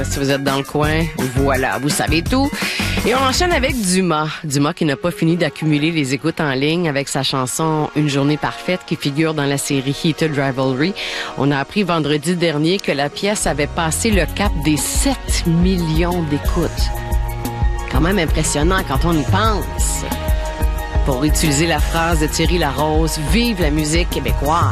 Si vous êtes dans le coin, voilà, vous savez tout. Et on enchaîne avec Dumas. Dumas qui n'a pas fini d'accumuler les écoutes en ligne avec sa chanson « Une journée parfaite » qui figure dans la série Heated Rivalry. On a appris vendredi dernier que la pièce avait passé le cap des 7 millions d'écoutes. Quand même impressionnant quand on y pense. Pour utiliser la phrase de Thierry Larose, « Vive la musique québécoise ».